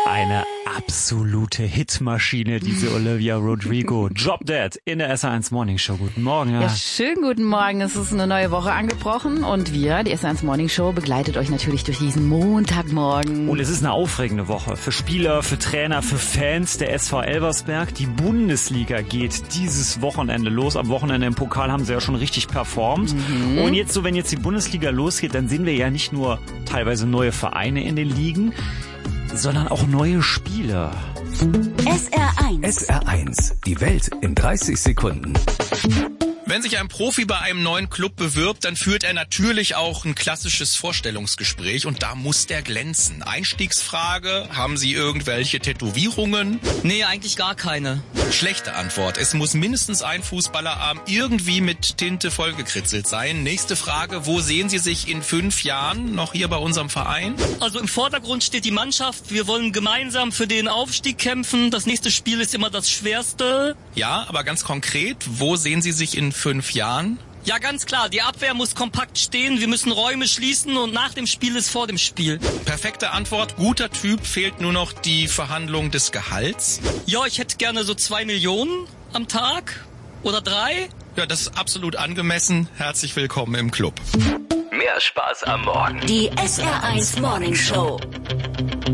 Eine absolute Hitmaschine, diese Olivia Rodrigo. Drop Dead in der SR1 Morning Show. Guten Morgen. Ja, schönen guten Morgen. Es ist eine neue Woche angebrochen und wir, die SR1 Morning Show, begleitet euch natürlich durch diesen Montagmorgen. Und es ist eine aufregende Woche für Spieler, für Trainer, für Fans der SV Elversberg. Die Bundesliga geht dieses Wochenende los. Am Wochenende im Pokal haben sie ja schon richtig performt. Und jetzt so, wenn jetzt die Bundesliga losgeht, dann sehen wir ja nicht nur teilweise neue Vereine in den Ligen, sondern auch neue Spieler. SR1. SR1, die Welt in 30 Sekunden. Wenn sich ein Profi bei einem neuen Club bewirbt, dann führt er natürlich auch ein klassisches Vorstellungsgespräch und da muss der glänzen. Einstiegsfrage, haben Sie irgendwelche Tätowierungen? Nee, eigentlich gar keine. Schlechte Antwort, es muss mindestens ein Fußballerarm irgendwie mit Tinte vollgekritzelt sein. Nächste Frage, wo sehen Sie sich in 5 Jahren noch hier bei unserem Verein? Also im Vordergrund steht die Mannschaft, wir wollen gemeinsam für den Aufstieg kämpfen. Das nächste Spiel ist immer das Schwerste. Ja, aber ganz konkret, wo sehen Sie sich in 5 Jahren? Ja, ganz klar, die Abwehr muss kompakt stehen, wir müssen Räume schließen und nach dem Spiel ist vor dem Spiel. Perfekte Antwort, guter Typ, fehlt nur noch die Verhandlung des Gehalts. Ja, ich hätte gerne so 2 Millionen am Tag oder 3. Ja, das ist absolut angemessen. Herzlich willkommen im Club. Mehr Spaß am Morgen. Die SR1 Morning Show.